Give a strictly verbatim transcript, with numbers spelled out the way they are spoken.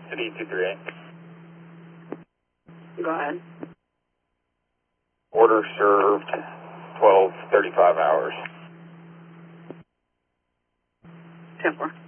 City two three eight. Go ahead. Order served twelve thirty-five hours. ten four.